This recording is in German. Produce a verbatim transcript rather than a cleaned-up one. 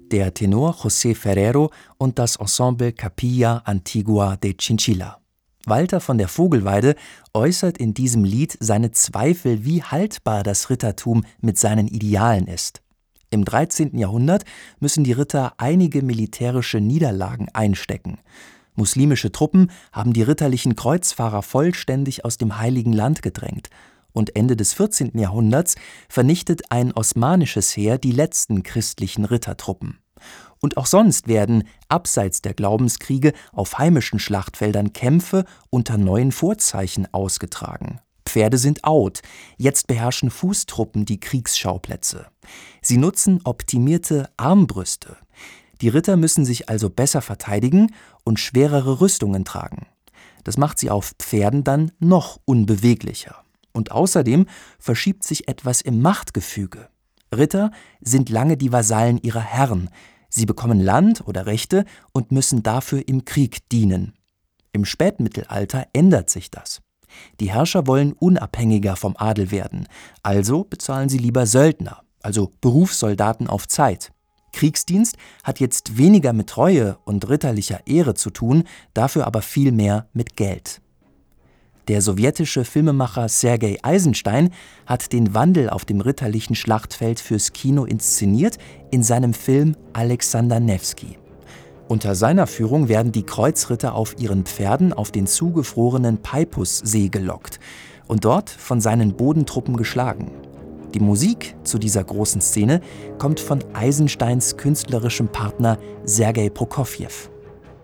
der Tenor José Ferrero und das Ensemble Capilla Antigua de Chinchilla. Walter von der Vogelweide äußert in diesem Lied seine Zweifel, wie haltbar das Rittertum mit seinen Idealen ist. Im dreizehnten Jahrhundert müssen die Ritter einige militärische Niederlagen einstecken. Muslimische Truppen haben die ritterlichen Kreuzfahrer vollständig aus dem Heiligen Land gedrängt. Und Ende des vierzehnten Jahrhunderts vernichtet ein osmanisches Heer die letzten christlichen Rittertruppen. Und auch sonst werden, abseits der Glaubenskriege, auf heimischen Schlachtfeldern Kämpfe unter neuen Vorzeichen ausgetragen. Pferde sind out, jetzt beherrschen Fußtruppen die Kriegsschauplätze. Sie nutzen optimierte Armbrüste. Die Ritter müssen sich also besser verteidigen und schwerere Rüstungen tragen. Das macht sie auf Pferden dann noch unbeweglicher. Und außerdem verschiebt sich etwas im Machtgefüge. Ritter sind lange die Vasallen ihrer Herren. Sie bekommen Land oder Rechte und müssen dafür im Krieg dienen. Im Spätmittelalter ändert sich das. Die Herrscher wollen unabhängiger vom Adel werden, also bezahlen sie lieber Söldner, also Berufssoldaten auf Zeit. Kriegsdienst hat jetzt weniger mit Treue und ritterlicher Ehre zu tun, dafür aber viel mehr mit Geld. Der sowjetische Filmemacher Sergei Eisenstein hat den Wandel auf dem ritterlichen Schlachtfeld fürs Kino inszeniert in seinem Film Alexander Newski. Unter seiner Führung werden die Kreuzritter auf ihren Pferden auf den zugefrorenen Peipussee gelockt und dort von seinen Bodentruppen geschlagen. Die Musik zu dieser großen Szene kommt von Eisensteins künstlerischem Partner Sergei Prokofjew.